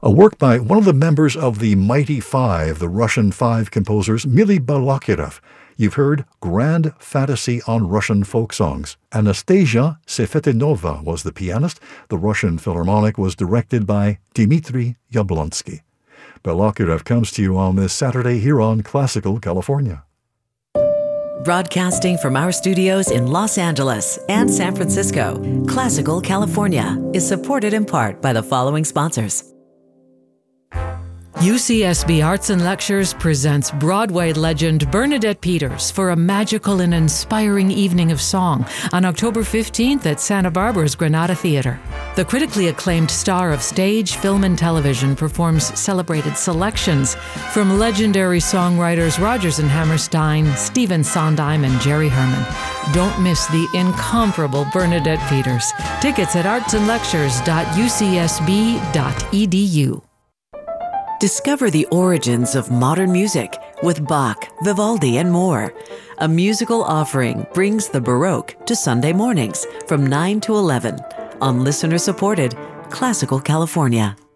A work by one of the members of the Mighty Five, the Russian Five composers, Mili Balakirev. You've heard Grand Fantasy on Russian folk songs. Anastasia Sefetinova was the pianist. The Russian Philharmonic was directed by Dmitry Yablonsky. Balakirev comes to you on this Saturday here on Classical California. Broadcasting from our studios in Los Angeles and San Francisco, Classical California is supported in part by the following sponsors. UCSB Arts and Lectures presents Broadway legend Bernadette Peters for a magical and inspiring evening of song on October 15th at Santa Barbara's Granada Theater. The critically acclaimed star of stage, film, and television performs celebrated selections from legendary songwriters Rodgers and Hammerstein, Stephen Sondheim, and Jerry Herman. Don't miss the incomparable Bernadette Peters. Tickets at artsandlectures.ucsb.edu. Discover the origins of modern music with Bach, Vivaldi, and more. A musical offering brings the Baroque to Sunday mornings from 9 to 11 on listener-supported Classical California.